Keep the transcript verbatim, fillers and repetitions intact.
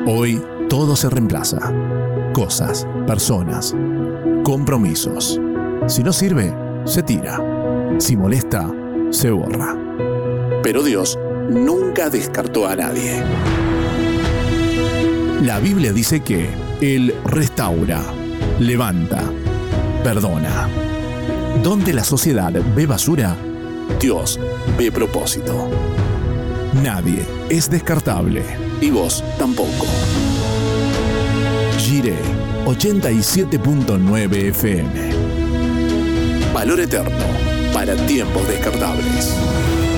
Hoy todo se reemplaza. Cosas, personas, compromisos. Si no sirve, se tira. Si molesta, se borra. Pero Dios nunca descartó a nadie. La Biblia dice que Él restaura, levanta, perdona. Donde la sociedad ve basura, Dios ve propósito. Nadie es descartable, y vos tampoco. Jiré ochenta y siete punto nueve F M. Valor eterno para tiempos descartables.